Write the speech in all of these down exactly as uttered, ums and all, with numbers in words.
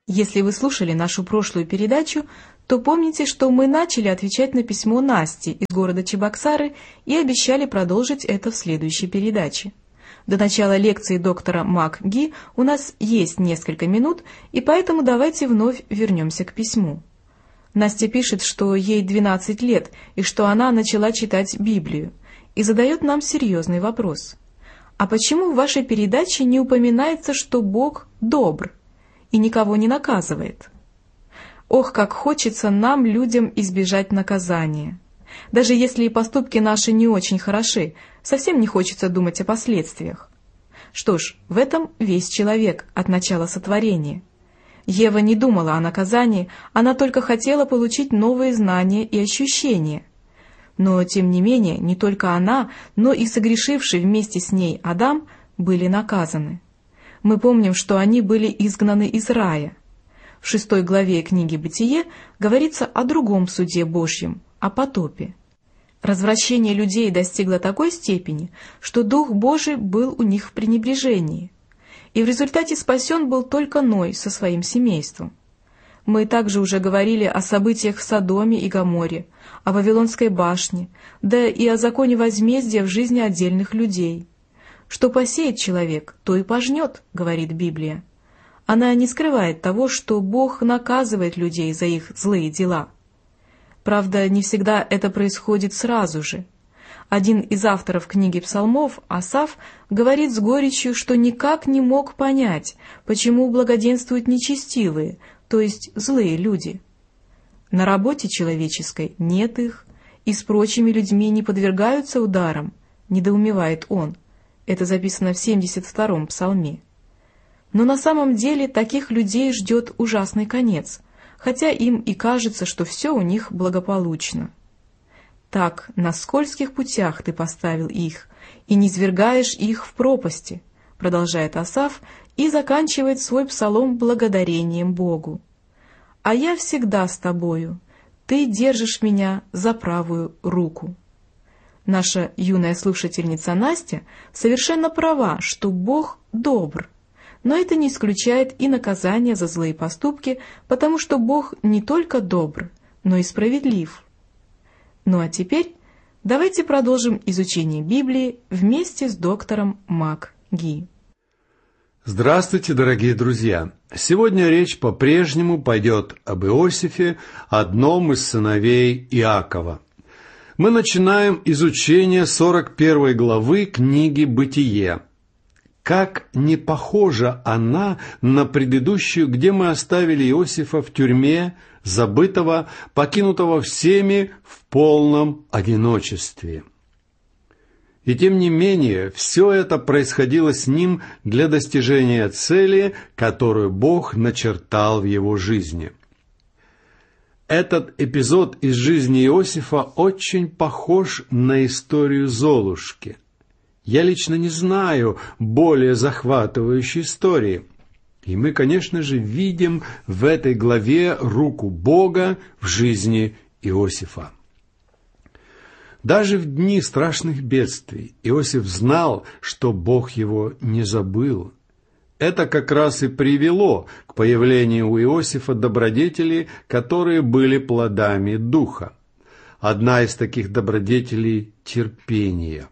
Если вы слушали нашу прошлую передачу, то помните, что мы начали отвечать на письмо Насти из города Чебоксары и обещали продолжить это в следующей передаче. До начала лекции доктора Мак Ги у нас есть несколько минут, и поэтому давайте вновь вернемся к письму. Настя пишет, что ей двенадцать лет и что она начала читать Библию, и задает нам серьезный вопрос. А почему в вашей передаче не упоминается, что Бог добр и никого не наказывает? Ох, как хочется нам, людям, избежать наказания. Даже если и поступки наши не очень хороши, совсем не хочется думать о последствиях. Что ж, в этом весь человек от начала сотворения. Ева не думала о наказании, она только хотела получить новые знания и ощущения. Но, тем не менее, не только она, но и согрешивший вместе с ней Адам были наказаны. Мы помним, что они были изгнаны из рая. В шестой главе книги «Бытие» говорится о другом суде Божьем, о потопе. Развращение людей достигло такой степени, что Дух Божий был у них в пренебрежении, и в результате спасен был только Ной со своим семейством. Мы также уже говорили о событиях в Содоме и Гоморе, о Вавилонской башне, да и о законе возмездия в жизни отдельных людей. «Что посеет человек, то и пожнет», — говорит Библия. Она не скрывает того, что Бог наказывает людей за их злые дела. Правда, не всегда это происходит сразу же. Один из авторов книги Псалмов, Асаф, говорит с горечью, что никак не мог понять, почему благоденствуют нечестивые, то есть злые люди. На работе человеческой нет их, и с прочими людьми не подвергаются ударам, недоумевает он. Это записано в семьдесят втором псалме. Но на самом деле таких людей ждет ужасный конец, хотя им и кажется, что все у них благополучно. «Так, на скользких путях ты поставил их, и низвергаешь их в пропасти», продолжает Асаф и заканчивает свой псалом благодарением Богу. «А я всегда с тобою, ты держишь меня за правую руку». Наша юная слушательница Настя совершенно права, что Бог добр, но это не исключает и наказание за злые поступки, потому что Бог не только добр, но и справедлив. Ну а теперь давайте продолжим изучение Библии вместе с доктором Мак Ги. Здравствуйте, дорогие друзья! Сегодня речь по-прежнему пойдет об Иосифе, одном из сыновей Иакова. Мы начинаем изучение сорок первой главы книги «Бытие». Как не похожа она на предыдущую, где мы оставили Иосифа в тюрьме, забытого, покинутого всеми в полном одиночестве. И тем не менее, все это происходило с ним для достижения цели, которую Бог начертал в его жизни. Этот эпизод из жизни Иосифа очень похож на историю Золушки. Я лично не знаю более захватывающей истории. И мы, конечно же, видим в этой главе руку Бога в жизни Иосифа. Даже в дни страшных бедствий Иосиф знал, что Бог его не забыл. Это как раз и привело к появлению у Иосифа добродетелей, которые были плодами Духа. Одна из таких добродетелей – терпение.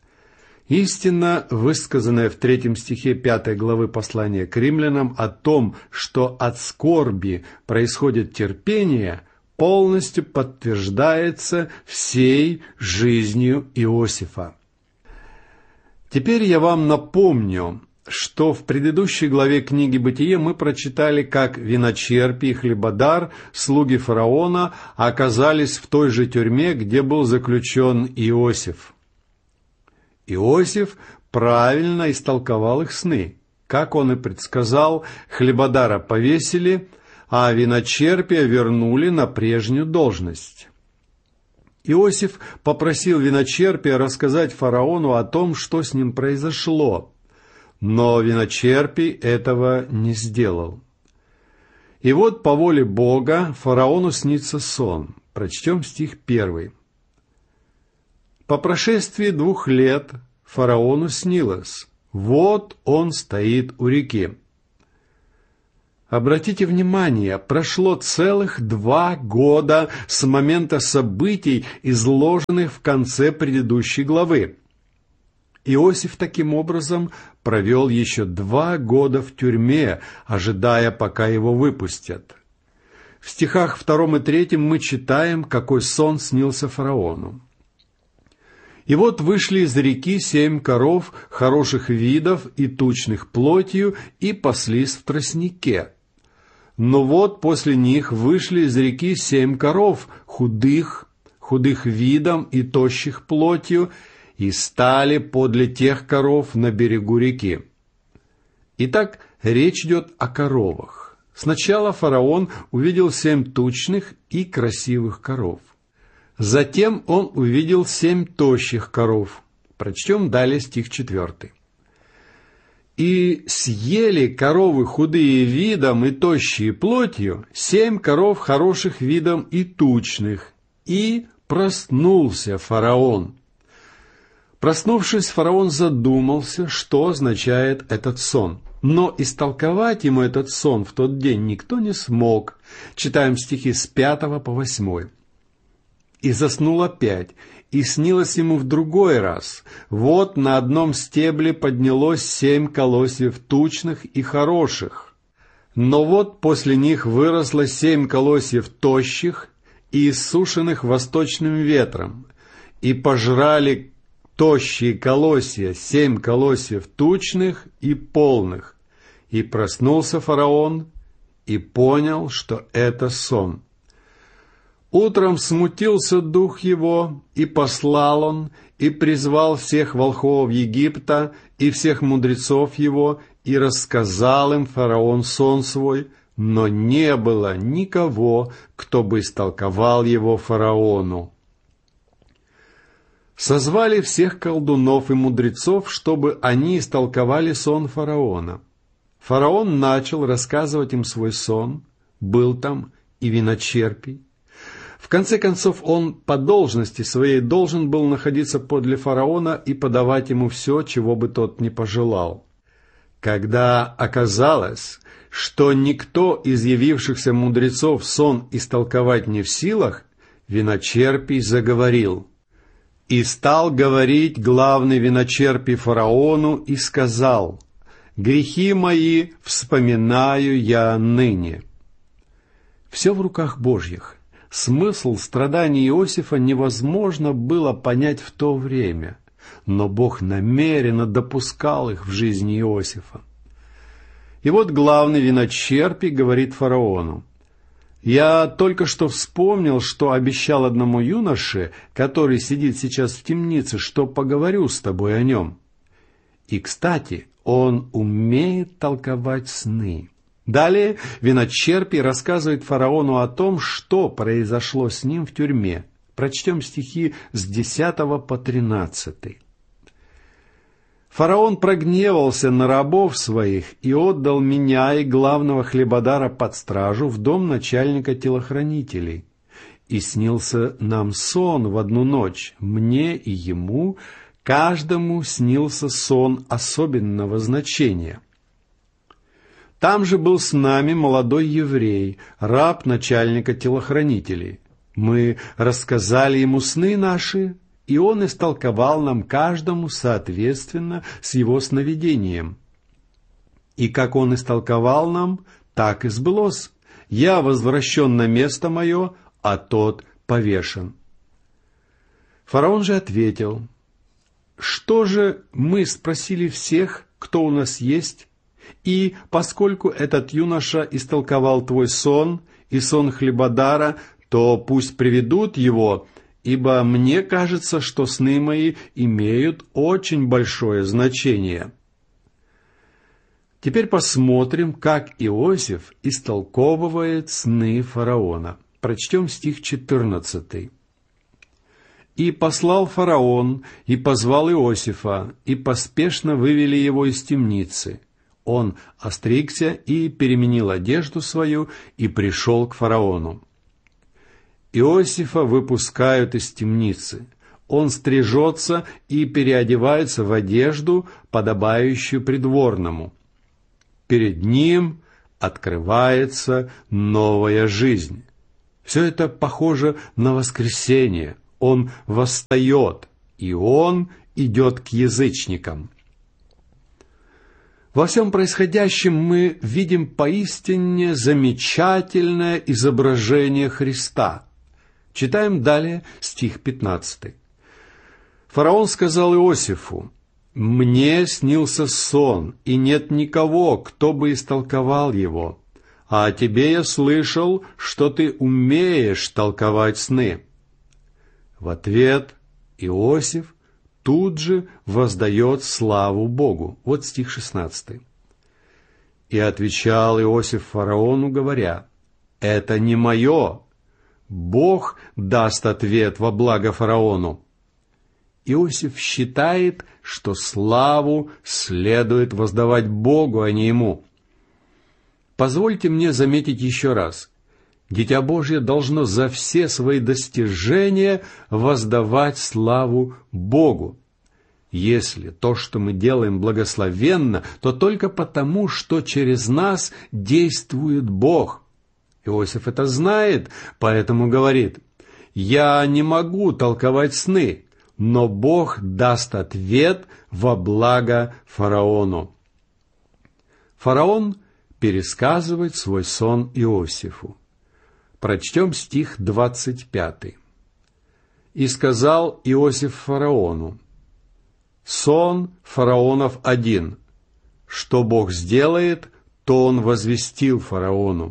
Истина, высказанная в третьем стихе пятой главы послания к римлянам о том, что от скорби происходит терпение, полностью подтверждается всей жизнью Иосифа. Теперь я вам напомню, что в предыдущей главе книги «Бытие» мы прочитали, как виночерпий и хлебодар, слуги фараона, оказались в той же тюрьме, где был заключен Иосиф. Иосиф правильно истолковал их сны. Как он и предсказал, хлебодара повесили, а виночерпия вернули на прежнюю должность. Иосиф попросил виночерпия рассказать фараону о том, что с ним произошло, но виночерпий этого не сделал. И вот по воле Бога фараону снится сон. Прочтем стих первый. По прошествии двух лет фараону снилось: вот он стоит у реки. Обратите внимание, прошло целых два года с момента событий, изложенных в конце предыдущей главы. Иосиф таким образом провел еще два года в тюрьме, ожидая, пока его выпустят. В стихах втором и третьем мы читаем, какой сон снился фараону. «И вот вышли из реки семь коров, хороших видов и тучных плотью, и паслись в тростнике. Но вот после них вышли из реки семь коров, худых, худых видом и тощих плотью, и стали подле тех коров на берегу реки». Итак, речь идет о коровах. Сначала фараон увидел семь тучных и красивых коров. Затем он увидел семь тощих коров. Прочтем далее стих четвертый. «И съели коровы худые видом и тощие плотью, семь коров хороших видом и тучных, и проснулся фараон». Проснувшись, фараон задумался, что означает этот сон. Но истолковать ему этот сон в тот день никто не смог. Читаем стихи с пятого по восьмой. «И заснул опять, и снилось ему в другой раз. Вот на одном стебле поднялось семь колосьев тучных и хороших. Но вот после них выросло семь колосьев тощих и иссушенных восточным ветром, и пожрали тощие колосья семь колосьев тучных и полных. И проснулся фараон и понял, что это сон. Утром смутился дух его, и послал он, и призвал всех волхвов Египта, и всех мудрецов его, и рассказал им фараон сон свой, но не было никого, кто бы истолковал его фараону. Созвали всех колдунов и мудрецов, чтобы они истолковали сон фараона. Фараон начал рассказывать им свой сон, был там и виночерпий. В конце концов, он по должности своей должен был находиться подле фараона и подавать ему все, чего бы тот ни пожелал. Когда оказалось, что никто из явившихся мудрецов сон истолковать не в силах, виночерпий заговорил. И стал говорить главный виночерпий фараону и сказал: «Грехи мои вспоминаю я ныне». Все в руках Божьих. Смысл страданий Иосифа невозможно было понять в то время, но Бог намеренно допускал их в жизни Иосифа. И вот главный виночерпий говорит фараону: «Я только что вспомнил, что обещал одному юноше, который сидит сейчас в темнице, что поговорю с тобой о нем. И, кстати, он умеет толковать сны». Далее виночерпий рассказывает фараону о том, что произошло с ним в тюрьме. Прочтем стихи с десятого по тринадцатый. «Фараон прогневался на рабов своих и отдал меня и главного хлебодара под стражу в дом начальника телохранителей. И снился нам сон в одну ночь, мне и ему, каждому снился сон особенного значения. Там же был с нами молодой еврей, раб начальника телохранителей. Мы рассказали ему сны наши, и он истолковал нам каждому соответственно с его сновидением. И как он истолковал нам, так и сбылось. Я возвращен на место мое, а тот повешен». Фараон же ответил: «Что же мы спросили всех, кто у нас есть? И поскольку этот юноша истолковал твой сон и сон хлебодара, то пусть приведут его, ибо мне кажется, что сны мои имеют очень большое значение». Теперь посмотрим, как Иосиф истолковывает сны фараона. Прочтем стих четырнадцатый. «И послал фараон, и позвал Иосифа, и поспешно вывели его из темницы. Он остригся и переменил одежду свою, и пришел к фараону. Иосифа выпускают из темницы. Он стрижется и переодевается в одежду, подобающую придворному. Перед ним открывается новая жизнь. Все это похоже на воскресение. Он восстает, и он идет к язычникам. Во всем происходящем мы видим поистине замечательное изображение Христа. Читаем далее стих пятнадцатый. Фараон сказал Иосифу: «Мне снился сон, и нет никого, кто бы истолковал его. А о тебе я слышал, что ты умеешь толковать сны». В ответ Иосиф тут же воздает славу Богу. Вот стих шестнадцатый. «И отвечал Иосиф фараону, говоря: это не мое. Бог даст ответ во благо фараону». Иосиф считает, что славу следует воздавать Богу, а не ему. Позвольте мне заметить еще раз. Дитя Божье должно за все свои достижения воздавать славу Богу. Если то, что мы делаем, благословенно, то только потому, что через нас действует Бог. Иосиф это знает, поэтому говорит: «Я не могу толковать сны, но Бог даст ответ во благо фараону». Фараон пересказывает свой сон Иосифу. Прочтем стих двадцать пятый. «И сказал Иосиф фараону: сон фараонов один. Что Бог сделает, то он возвестил фараону».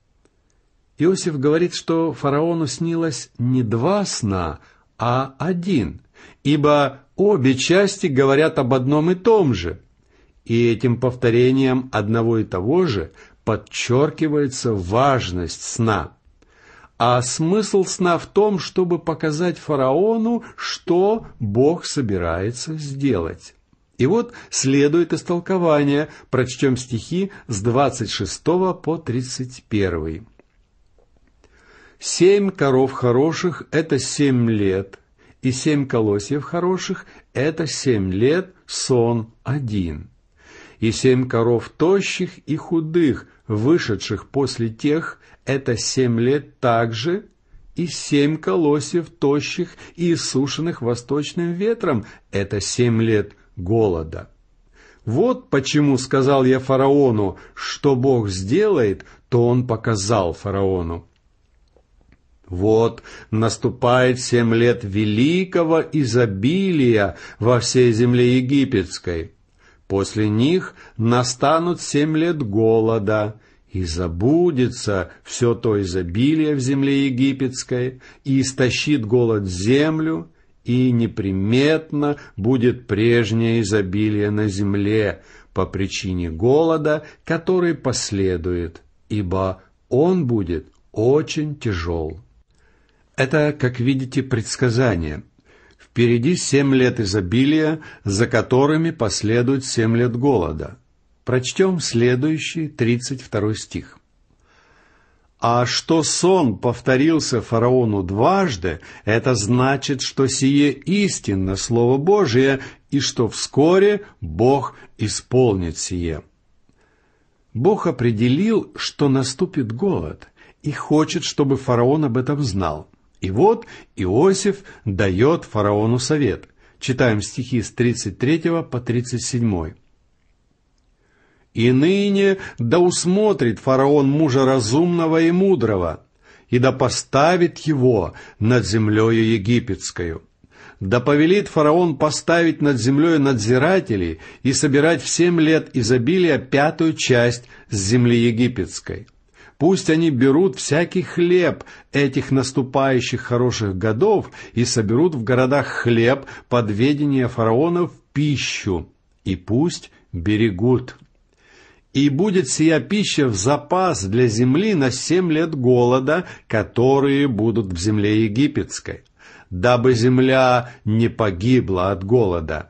Иосиф говорит, что фараону снилось не два сна, а один, ибо обе части говорят об одном и том же. И этим повторением одного и того же подчеркивается важность сна. А смысл сна в том, чтобы показать фараону, что Бог собирается сделать. И вот следует истолкование. Прочтем стихи с двадцать шестого по тридцать первый. «Семь коров хороших — это семь лет, и семь колосьев хороших — это семь лет, сон один. И семь коров тощих и худых, вышедших после тех, это семь лет также, и семь колосьев тощих и иссушенных восточным ветром, это семь лет голода. Вот почему сказал я фараону, что Бог сделает, то он показал фараону. Вот наступает семь лет великого изобилия во всей земле египетской. После них настанут семь лет голода, и забудется все то изобилие в земле египетской, и истощит голод землю, и неприметно будет прежнее изобилие на земле по причине голода, который последует, ибо он будет очень тяжел». Это, как видите, предсказание. Впереди семь лет изобилия, за которыми последует семь лет голода. Прочтем следующий, тридцать второй стих. «А что сон повторился фараону дважды, это значит, что сие истинно Слово Божие, и что вскоре Бог исполнит сие». Бог определил, что наступит голод, и хочет, чтобы фараон об этом знал. И вот Иосиф дает фараону совет. Читаем стихи с тридцать третьего по тридцать седьмой. «И ныне да усмотрит фараон мужа разумного и мудрого, и да поставит его над землею египетскою. Да повелит фараон поставить над землею надзирателей и собирать в семь лет изобилия пятую часть с земли египетской. Пусть они берут всякий хлеб этих наступающих хороших годов и соберут в городах хлеб под ведение фараона в пищу, и пусть берегут. И будет сия пища в запас для земли на семь лет голода, которые будут в земле египетской, дабы земля не погибла от голода».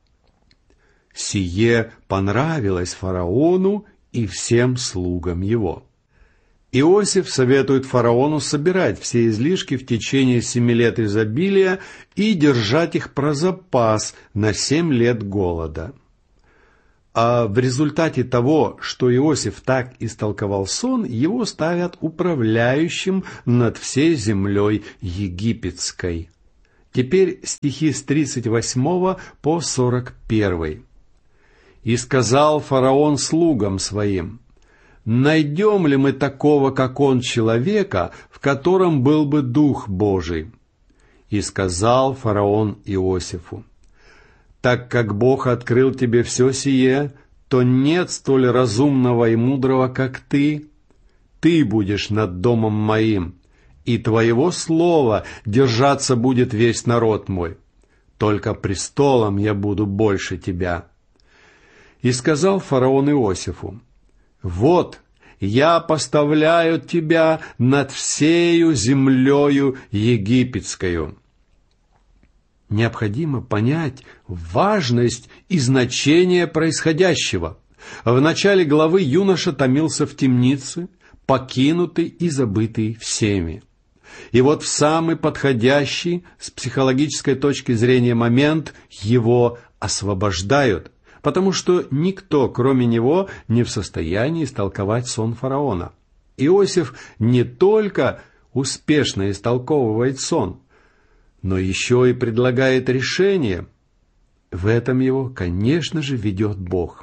Сие понравилось фараону и всем слугам его. Иосиф советует фараону собирать все излишки в течение семи лет изобилия и держать их про запас на семь лет голода. А в результате того, что Иосиф так истолковал сон, его ставят управляющим над всей землей египетской. Теперь стихи с тридцать восьмого по сорок первый. «И сказал фараон слугам своим: найдем ли мы такого, как он, человека, в котором был бы Дух Божий? И сказал фараон Иосифу: так как Бог открыл тебе все сие, то нет столь разумного и мудрого, как ты. Ты будешь над домом моим, и твоего слова держаться будет весь народ мой. Только престолом я буду больше тебя. И сказал фараон Иосифу: вот, я поставляю тебя над всею землею египетскою». Необходимо понять важность и значение происходящего. В начале главы юноша томился в темнице, покинутый и забытый всеми. И вот в самый подходящий с психологической точки зрения момент его освобождают, потому что никто, кроме него, не в состоянии истолковать сон фараона. Иосиф не только успешно истолковывает сон, но еще и предлагает решение. В этом его, конечно же, ведет Бог.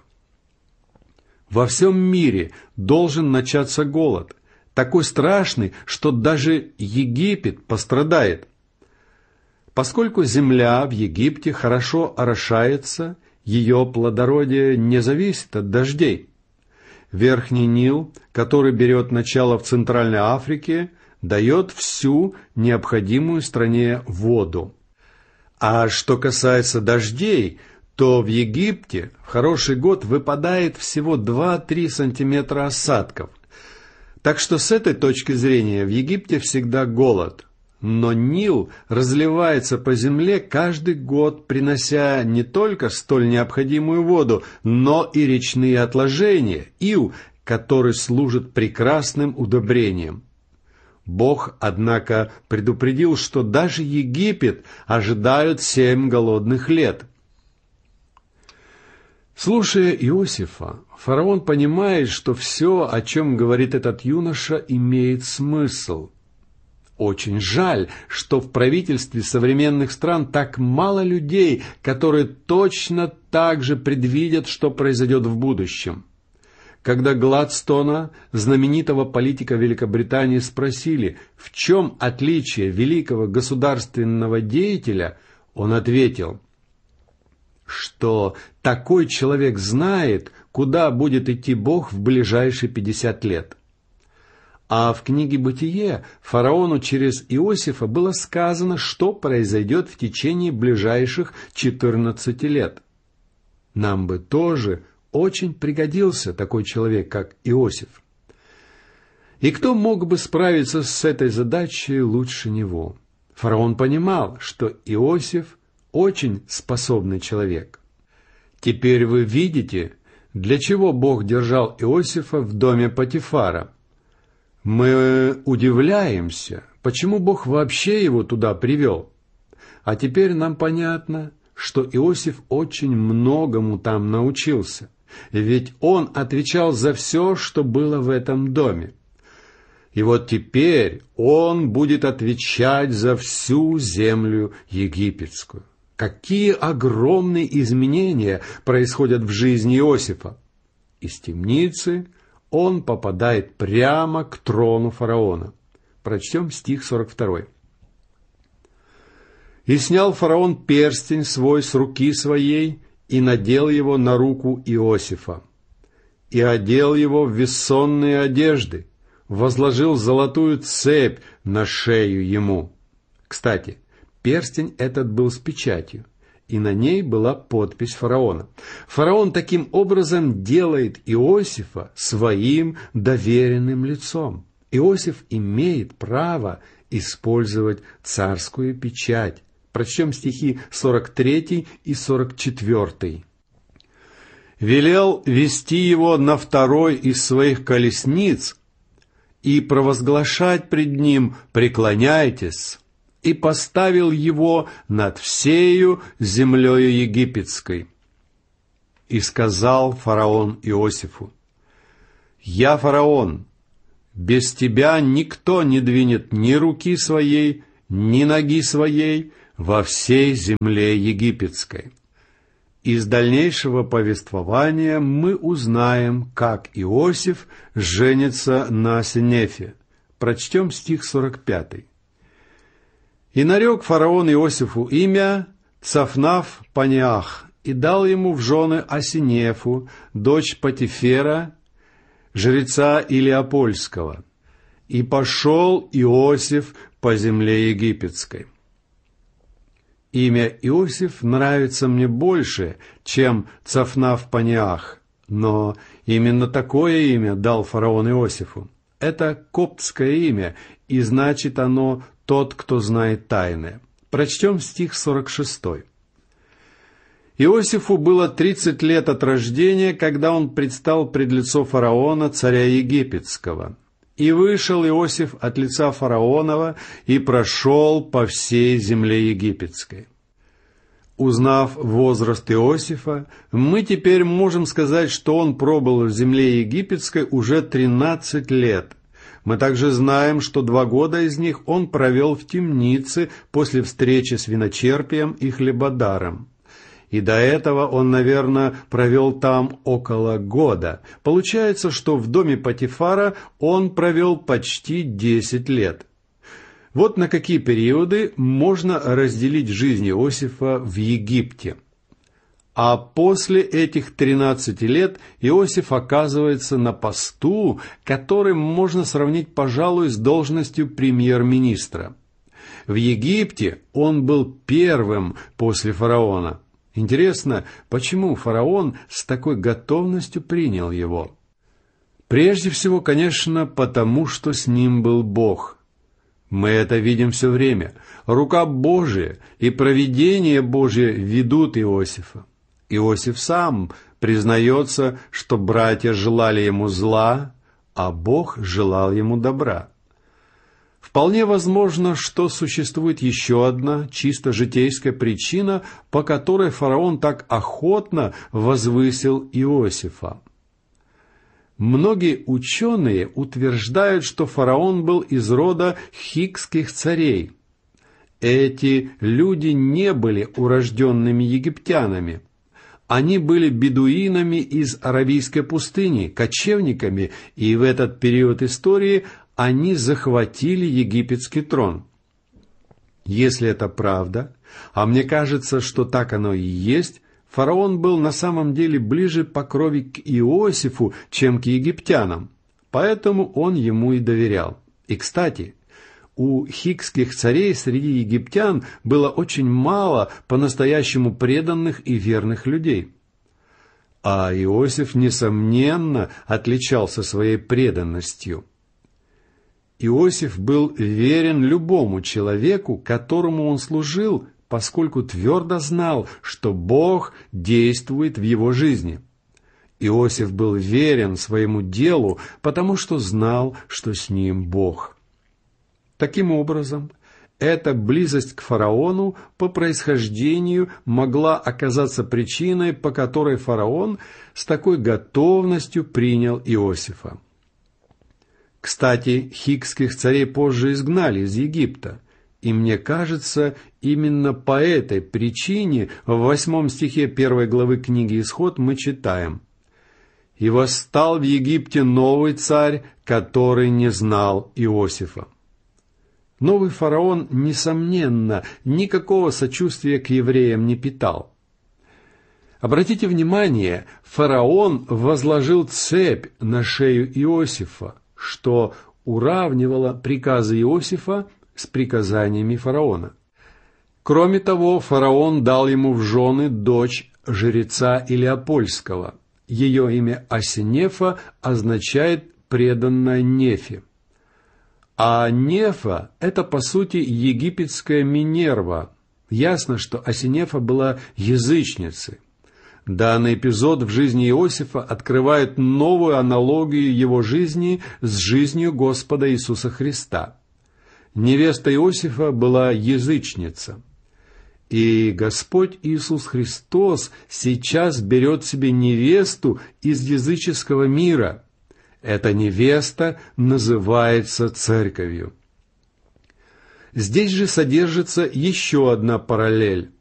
Во всем мире должен начаться голод, такой страшный, что даже Египет пострадает. Поскольку земля в Египте хорошо орошается, ее плодородие не зависит от дождей. Верхний Нил, который берет начало в Центральной Африке, дает всю необходимую стране воду. А что касается дождей, то в Египте в хороший год выпадает всего два-три сантиметра осадков. Так что с этой точки зрения в Египте всегда голод. Но Нил разливается по земле каждый год, принося не только столь необходимую воду, но и речные отложения, ил, который служит прекрасным удобрением. Бог, однако, предупредил, что даже Египет ожидают семь голодных лет. Слушая Иосифа, фараон понимает, что все, о чем говорит этот юноша, имеет смысл. Очень жаль, что в правительстве современных стран так мало людей, которые точно так же предвидят, что произойдет в будущем. Когда Гладстона, знаменитого политика Великобритании, спросили, в чем отличие великого государственного деятеля, он ответил, что такой человек знает, куда будет идти Бог в ближайшие пятьдесят лет. А в книге «Бытие» фараону через Иосифа было сказано, что произойдет в течение ближайших четырнадцати лет. Нам бы тоже очень пригодился такой человек, как Иосиф. И кто мог бы справиться с этой задачей лучше него? Фараон понимал, что Иосиф очень способный человек. Теперь вы видите, для чего Бог держал Иосифа в доме Потифара. Мы удивляемся, почему Бог вообще его туда привел. А теперь нам понятно, что Иосиф очень многому там научился. Ведь он отвечал за все, что было в этом доме. И вот теперь он будет отвечать за всю землю египетскую. Какие огромные изменения происходят в жизни Иосифа! Из темницы он попадает прямо к трону фараона. Прочтем стих сорок второй. «И снял фараон перстень свой с руки своей, и надел его на руку Иосифа, и одел его в вессонные одежды, возложил золотую цепь на шею ему». Кстати, перстень этот был с печатью, и на ней была подпись фараона. Фараон таким образом делает Иосифа своим доверенным лицом. Иосиф имеет право использовать царскую печать. Прочтем стихи сорок третий и сорок четвертый. «Велел вести его на второй из своих колесниц и провозглашать пред ним: преклоняйтесь, и поставил его над всею землею египетской». И сказал фараон Иосифу: «Я фараон, без тебя никто не двинет ни руки своей, ни ноги своей во всей земле египетской». Из дальнейшего повествования мы узнаем, как Иосиф женится на Асинефе. Прочтем стих сорок пятый. «И нарек фараон Иосифу имя Цафнаф Паниах, и дал ему в жены Асинефу, дочь Потифера, жреца Илиопольского. И пошел Иосиф по земле египетской». Имя Иосиф нравится мне больше, чем Цафнаф Паниах, но именно такое имя дал фараон Иосифу. Это коптское имя, и значит оно «тот, кто знает тайны». Прочтем стих сорок шестой. «Иосифу было тридцать лет от рождения, когда он предстал пред лицо фараона, царя египетского. И вышел Иосиф от лица фараонова и прошел по всей земле египетской». Узнав возраст Иосифа, мы теперь можем сказать, что он пробыл в земле египетской уже тринадцать лет. Мы также знаем, что два года из них он провел в темнице после встречи с виночерпием и хлебодаром. И до этого он, наверное, провел там около года. Получается, что в доме Потифара он провел почти десять лет. Вот на какие периоды можно разделить жизнь Иосифа в Египте. А после этих тринадцати лет Иосиф оказывается на посту, который можно сравнить, пожалуй, с должностью премьер-министра. В Египте он был первым после фараона. Интересно, почему фараон с такой готовностью принял его? Прежде всего, конечно, потому что с ним был Бог. Мы это видим все время. Рука Божия и провидение Божие ведут Иосифа. Иосиф сам признается, что братья желали ему зла, а Бог желал ему добра. Вполне возможно, что существует еще одна чисто житейская причина, по которой фараон так охотно возвысил Иосифа. Многие ученые утверждают, что фараон был из рода хикских царей. Эти люди не были урожденными египтянами. Они были бедуинами из Аравийской пустыни, кочевниками, и в этот период истории они захватили египетский трон. Если это правда, а мне кажется, что так оно и есть, фараон был на самом деле ближе по крови к Иосифу, чем к египтянам, поэтому он ему и доверял. И, кстати, у хикских царей среди египтян было очень мало по-настоящему преданных и верных людей. А Иосиф, несомненно, отличался своей преданностью. Иосиф был верен любому человеку, которому он служил, поскольку твердо знал, что Бог действует в его жизни. Иосиф был верен своему делу, потому что знал, что с ним Бог. Таким образом, эта близость к фараону по происхождению могла оказаться причиной, по которой фараон с такой готовностью принял Иосифа. Кстати, хикских царей позже изгнали из Египта, и мне кажется, именно по этой причине в восьмом стихе первой главы книги «Исход» мы читаем: «И восстал в Египте новый царь, который не знал Иосифа». Новый фараон, несомненно, никакого сочувствия к евреям не питал. Обратите внимание, фараон возложил цепь на шею Иосифа, что уравнивало приказы Иосифа с приказаниями фараона. Кроме того, фараон дал ему в жены дочь жреца Илиопольского. Ее имя Асинефа означает «преданная Нефе». А Нефа – это, по сути, египетская Минерва. Ясно, что Асинефа была язычницей. Данный эпизод в жизни Иосифа открывает новую аналогию его жизни с жизнью Господа Иисуса Христа. Невеста Иосифа была язычница. И Господь Иисус Христос сейчас берет себе невесту из языческого мира. Эта невеста называется Церковью. Здесь же содержится еще одна параллель.